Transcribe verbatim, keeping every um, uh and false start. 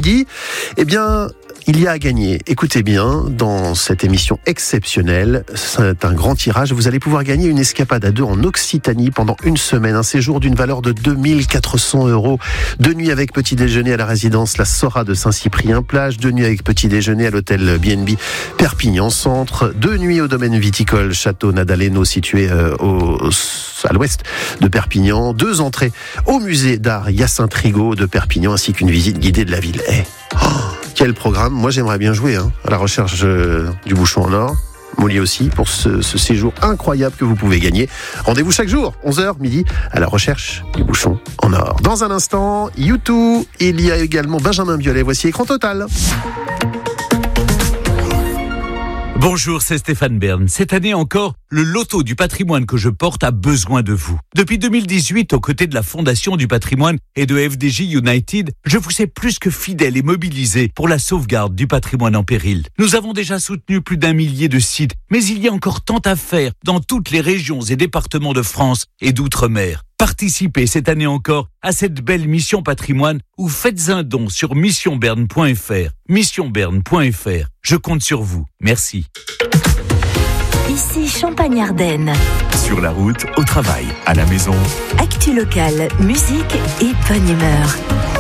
midi. Eh bien, il y a à gagner. Écoutez bien, dans cette émission exceptionnelle, c'est un grand tirage. Vous allez pouvoir gagner une escapade à deux en Occitanie pendant une semaine. Un séjour d'une valeur de deux mille quatre cents euros. Deux nuits avec petit déjeuner à la résidence La Sora de Saint-Cyprien-Plage. Deux nuits avec petit déjeuner à l'hôtel B and B Perpignan Centre. Deux nuits au domaine viticole Château Nadaleno situé euh, au, à l'ouest de Perpignan. Deux entrées au musée d'art Hyacinthe Rigaud de Perpignan ainsi qu'une visite guidée de la ville. Eh, oh, quel programme! Moi, j'aimerais bien jouer hein, à la recherche euh, du bouchon en or. Molly aussi, pour ce, ce séjour incroyable que vous pouvez gagner. Rendez-vous chaque jour, onze heures, midi, à la recherche du bouchon en or. Dans un instant, U deux, il y a également Benjamin Biolay. Voici Écran Total. Bonjour, c'est Stéphane Bern. Cette année encore, le loto du patrimoine que je porte a besoin de vous. Depuis deux mille dix-huit, aux côtés de la Fondation du patrimoine et de F D J United, je vous sais plus que fidèle et mobilisé pour la sauvegarde du patrimoine en péril. Nous avons déjà soutenu plus d'un millier de sites, mais il y a encore tant à faire dans toutes les régions et départements de France et d'outre-mer. Participez cette année encore à cette belle mission patrimoine ou faites un don sur mission bern point f r. mission bern point f r. Je compte sur vous. Merci. Ici Champagne-Ardenne. Sur la route, au travail, à la maison. Actu locale, musique et bonne humeur.